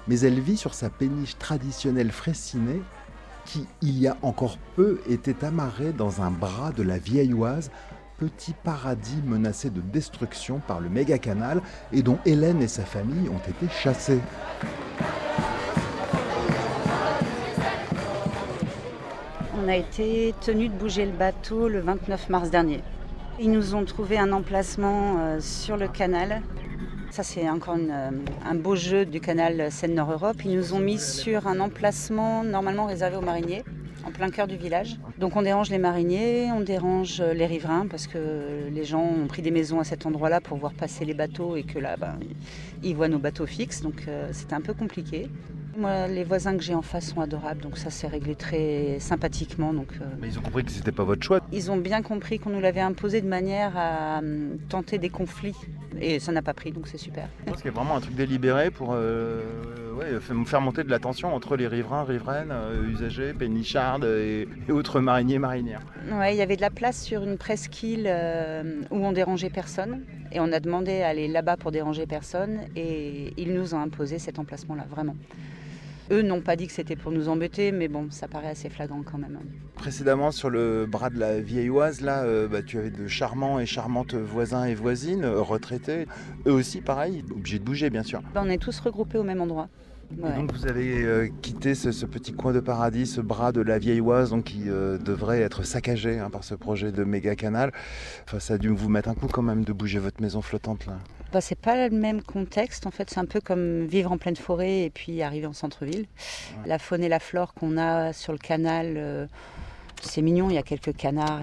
mais elle vit sur sa péniche traditionnelle fraissinet qui, il y a encore peu, était amarrée dans un bras de la Vieille Oise, petit paradis menacé de destruction par le méga-canal et dont Hélène et sa famille ont été chassées. On a été tenus de bouger le bateau le 29 mars dernier. Ils nous ont trouvé un emplacement sur le canal. Ça, c'est encore un beau jeu du canal Seine-Nord-Europe. Ils nous ont mis sur un emplacement normalement réservé aux mariniers, en plein cœur du village. Donc on dérange les mariniers, on dérange les riverains parce que les gens ont pris des maisons à cet endroit-là pour voir passer les bateaux et que là, ils voient nos bateaux fixes. Donc c'était un peu compliqué. Moi, les voisins que j'ai en face sont adorables, donc ça s'est réglé très sympathiquement. Mais ils ont compris que c'était pas votre choix. Ils ont bien compris qu'on nous l'avait imposé de manière à tenter des conflits. Et ça n'a pas pris, donc c'est super. Je pense qu'il y a vraiment un truc délibéré pour faire monter de la tension entre les riverains, riveraines, usagers, pénichards et autres mariniers, marinières. Ouais, il y avait de la place sur une presqu'île où on dérangeait personne. Et on a demandé à aller là-bas pour déranger personne. Et ils nous ont imposé cet emplacement-là, vraiment. Eux n'ont pas dit que c'était pour nous embêter, mais bon, ça paraît assez flagrant quand même. Précédemment, sur le bras de la Vieille Oise, là, tu avais de charmants et charmantes voisins et voisines, retraités. Eux aussi, pareil, obligés de bouger, bien sûr. On est tous regroupés au même endroit. Ouais. Et donc vous avez quitté ce petit coin de paradis, ce bras de la Vieille Oise, donc, qui devrait être saccagé par ce projet de méga canal. Enfin, ça a dû vous mettre un coup quand même de bouger votre maison flottante, là. C'est pas le même contexte, en fait, c'est un peu comme vivre en pleine forêt et puis arriver en centre-ville. Ouais. La faune et la flore qu'on a sur le canal, c'est mignon, il y a quelques canards,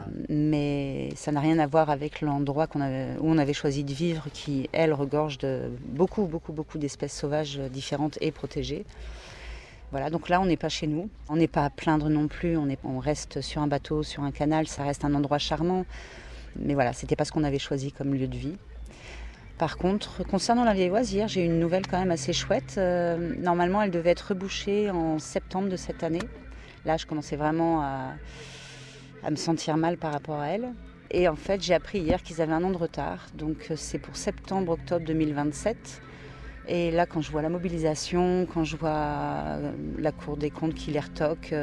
mais ça n'a rien à voir avec l'endroit où on avait choisi de vivre, qui, elle, regorge de beaucoup d'espèces sauvages différentes et protégées. Voilà, donc là, on n'est pas chez nous, on n'est pas à plaindre non plus, on reste sur un bateau, sur un canal, ça reste un endroit charmant, mais voilà, c'était pas ce qu'on avait choisi comme lieu de vie. Par contre, concernant la Vieille Oise, hier, j'ai eu une nouvelle quand même assez chouette. Normalement, elle devait être rebouchée en septembre de cette année. Là, je commençais vraiment à me sentir mal par rapport à elle. Et en fait, j'ai appris hier qu'ils avaient un an de retard. Donc, c'est pour septembre-octobre 2027. Et là, quand je vois la mobilisation, quand je vois la Cour des comptes qui les retoque,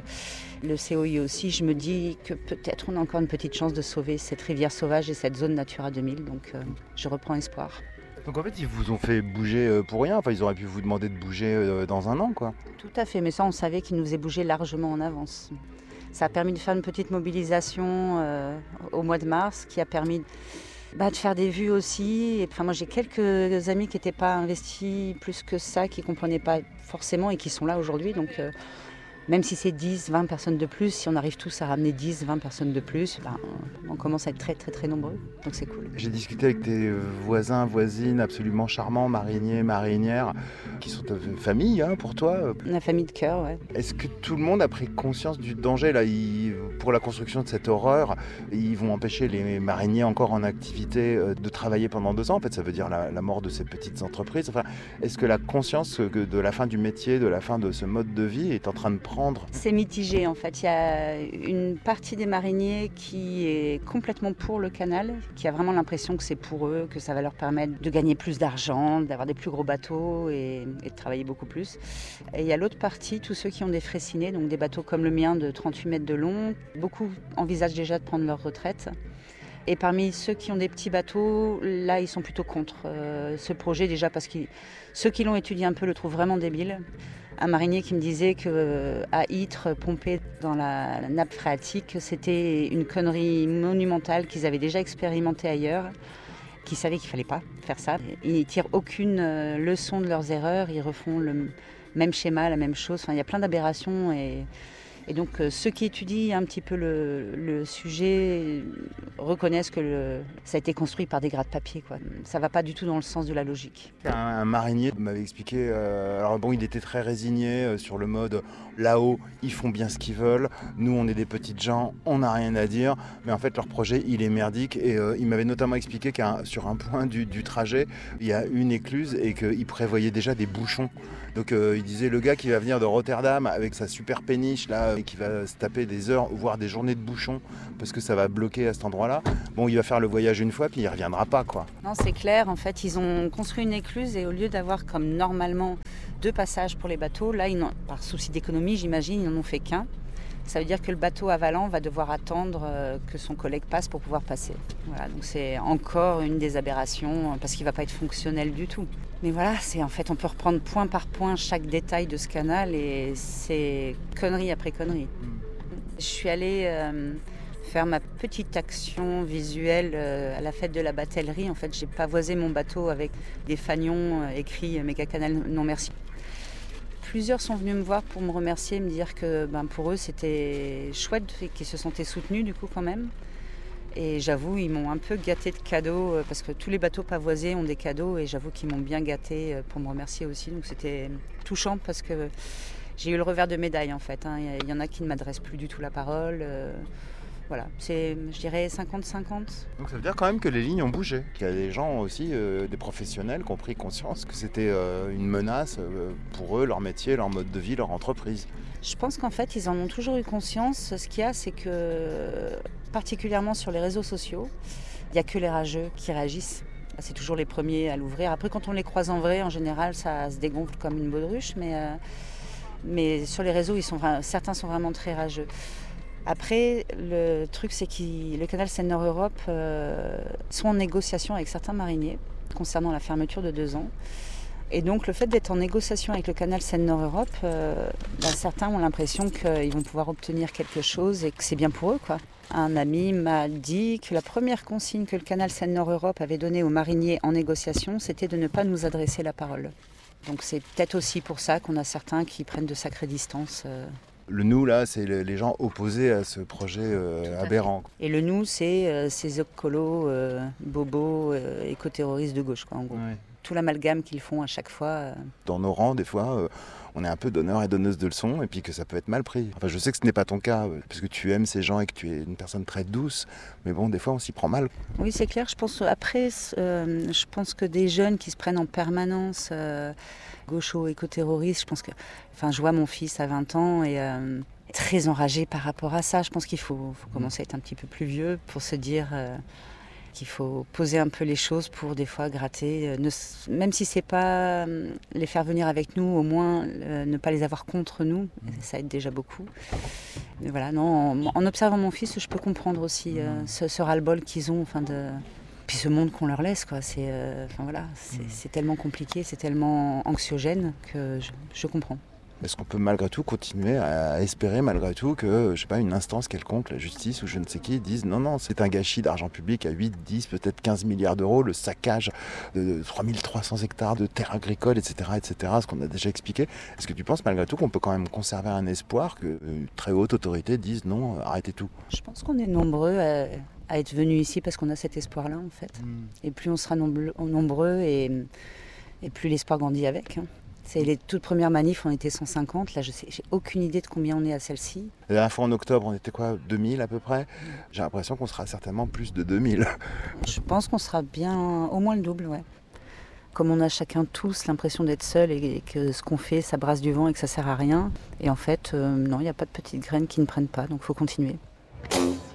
le COI aussi, je me dis que peut-être on a encore une petite chance de sauver cette rivière sauvage et cette zone Natura 2000. Donc, je reprends espoir. Donc en fait, ils vous ont fait bouger pour rien. Enfin, ils auraient pu vous demander de bouger dans un an, quoi. Tout à fait, mais ça, on savait qu'ils nous faisaient bouger largement en avance. Ça a permis de faire une petite mobilisation au mois de mars, qui a permis de faire des vues aussi. Et, moi, j'ai quelques amis qui n'étaient pas investis plus que ça, qui ne comprenaient pas forcément et qui sont là aujourd'hui. Donc, même si c'est 10, 20 personnes de plus, si on arrive tous à ramener 10, 20 personnes de plus, on commence à être très, très, très nombreux. Donc, c'est cool. J'ai discuté avec tes voisins, voisines absolument charmants, mariniers, marinières, qui sont de famille pour toi. La famille de cœur, ouais. Est-ce que tout le monde a pris conscience du danger là, pour la construction de cette horreur? Ils vont empêcher les mariniers encore en activité de travailler pendant 2 ans. En fait, ça veut dire la mort de ces petites entreprises. Enfin, est-ce que la conscience de la fin du métier, de la fin de ce mode de vie est en train de prendre? C'est mitigé en fait. Il y a une partie des mariniers qui est complètement pour le canal, qui a vraiment l'impression que c'est pour eux, que ça va leur permettre de gagner plus d'argent, d'avoir des plus gros bateaux et de travailler beaucoup plus. Et il y a l'autre partie, tous ceux qui ont des fraissinet, donc des bateaux comme le mien de 38 mètres de long. Beaucoup envisagent déjà de prendre leur retraite. Et parmi ceux qui ont des petits bateaux, là, ils sont plutôt contre ce projet, déjà parce que ceux qui l'ont étudié un peu le trouvent vraiment débile. Un marinier qui me disait qu'à Ytre, pomper dans la nappe phréatique, c'était une connerie monumentale qu'ils avaient déjà expérimenté ailleurs, qu'ils savaient qu'il ne fallait pas faire ça. Ils ne tirent aucune leçon de leurs erreurs, ils refont le même schéma, la même chose. Enfin, il y a plein d'aberrations et donc ceux qui étudient un petit peu le sujet reconnaissent que ça a été construit par des gratte-papier, quoi. Ça ne va pas du tout dans le sens de la logique. Un marinier m'avait expliqué, alors bon, il était très résigné sur le mode là-haut, ils font bien ce qu'ils veulent, nous on est des petites gens, on n'a rien à dire, mais en fait leur projet il est merdique et il m'avait notamment expliqué sur un point du trajet, il y a une écluse et qu'il prévoyait déjà des bouchons. Donc il disait le gars qui va venir de Rotterdam avec sa super péniche là, et qui va se taper des heures, voire des journées de bouchons, parce que ça va bloquer à cet endroit-là. Bon, il va faire le voyage une fois, puis il reviendra pas, quoi. Non, c'est clair. En fait, ils ont construit une écluse et au lieu d'avoir comme normalement 2 passages pour les bateaux. Là, par souci d'économie, j'imagine, ils n'en ont fait qu'un. Ça veut dire que le bateau avalant va devoir attendre que son collègue passe pour pouvoir passer. Voilà, donc c'est encore une des aberrations parce qu'il ne va pas être fonctionnel du tout. Mais voilà, en fait, on peut reprendre point par point chaque détail de ce canal et c'est connerie après connerie. Je suis allée faire ma petite action visuelle à la fête de la batellerie. En fait, j'ai pavoisé mon bateau avec des fanions écrits Méga Canal non merci. Plusieurs sont venus me voir pour me remercier, me dire que pour eux c'était chouette et qu'ils se sentaient soutenus du coup quand même. Et j'avoue, ils m'ont un peu gâté de cadeaux parce que tous les bateaux pavoisés ont des cadeaux et j'avoue qu'ils m'ont bien gâté pour me remercier aussi. Donc c'était touchant parce que j'ai eu le revers de médaille en fait. Il y en a qui ne m'adressent plus du tout la parole. Voilà, c'est, je dirais 50-50. Donc ça veut dire quand même que les lignes ont bougé, qu'il y a des gens aussi, des professionnels qui ont pris conscience que c'était une menace pour eux, leur métier, leur mode de vie, leur entreprise. Je pense qu'en fait, ils en ont toujours eu conscience. Ce qu'il y a, c'est que, particulièrement sur les réseaux sociaux, il n'y a que les rageux qui réagissent. C'est toujours les premiers à l'ouvrir. Après, quand on les croise en vrai, en général, ça se dégonfle comme une baudruche. Mais sur les réseaux, certains sont vraiment très rageux. Après, le truc, c'est que le canal Seine-Nord-Europe sont en négociation avec certains mariniers concernant la fermeture de 2 ans. Et donc, le fait d'être en négociation avec le canal Seine-Nord-Europe, certains ont l'impression qu'ils vont pouvoir obtenir quelque chose et que c'est bien pour eux, quoi. Un ami m'a dit que la première consigne que le canal Seine-Nord-Europe avait donnée aux mariniers en négociation, c'était de ne pas nous adresser la parole. Donc, c'est peut-être aussi pour ça qu'on a certains qui prennent de sacrées distances. Le nous, là, c'est les gens opposés à ce projet aberrant. Et le nous, c'est ces écolos, bobos, éco-terroristes de gauche, quoi, en gros. Ouais. Tout l'amalgame qu'ils font à chaque fois. Dans nos rangs, des fois, on est un peu donneur et donneuse de leçons, et puis que ça peut être mal pris. Enfin, je sais que ce n'est pas ton cas, parce que tu aimes ces gens et que tu es une personne très douce, mais bon, des fois, on s'y prend mal. Oui, c'est clair. Je pense que des jeunes qui se prennent en permanence gauchos, éco-terroristes, je vois mon fils à 20 ans et très enragé par rapport à ça. Je pense qu'il faut commencer à être un petit peu plus vieux pour se dire qu'il faut poser un peu les choses pour des fois gratter, même si c'est pas les faire venir avec nous, au moins ne pas les avoir contre nous, ça aide déjà beaucoup. Mais voilà, non, en observant mon fils, je peux comprendre aussi ce ras-le-bol qu'ils ont, puis ce monde qu'on leur laisse, quoi. C'est tellement compliqué, c'est tellement anxiogène que je comprends. Est-ce qu'on peut malgré tout continuer à espérer malgré tout que, je sais pas, une instance quelconque, la justice ou je ne sais qui, dise non, c'est un gâchis d'argent public à 8, 10, peut-être 15 milliards d'euros, le saccage de 3300 hectares de terres agricoles, etc., ce qu'on a déjà expliqué. Est-ce que tu penses malgré tout qu'on peut quand même conserver un espoir que une très haute autorité dise non, arrêtez tout? Je pense qu'on est nombreux à être venus ici parce qu'on a cet espoir-là, en fait. Et plus on sera nombreux et plus l'espoir grandit avec. C'est les toutes premières manifs, on était 150. Là, j'ai aucune idée de combien on est à celle-ci. La dernière fois en octobre, on était quoi, 2000 à peu près? J'ai l'impression qu'on sera certainement plus de 2000. Je pense qu'on sera bien, au moins le double, ouais. Comme on a chacun tous l'impression d'être seul et que ce qu'on fait, ça brasse du vent et que ça sert à rien. Et en fait, non, il n'y a pas de petites graines qui ne prennent pas, donc il faut continuer.